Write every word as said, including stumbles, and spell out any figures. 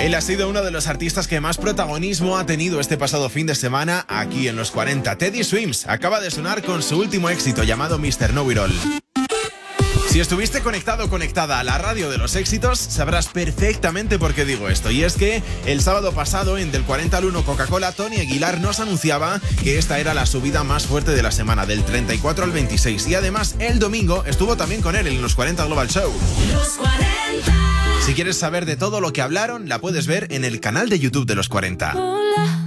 Él ha sido uno de los artistas que más protagonismo ha tenido este pasado fin de semana aquí en los cuarenta. Teddy Swims acaba de sonar con su último éxito llamado mister Know-It-All. Si estuviste conectado o conectada a la radio de los éxitos, sabrás perfectamente por qué digo esto. Y es que el sábado pasado, en Del cuarenta al uno Coca-Cola, Tony Aguilar nos anunciaba que esta era la subida más fuerte de la semana, del treinta y cuatro al veintiséis. Y además, el domingo estuvo también con él en los cuarenta Global Show. Los cuarenta. Si quieres saber de todo lo que hablaron, la puedes ver en el canal de YouTube de los cuarenta. Hola.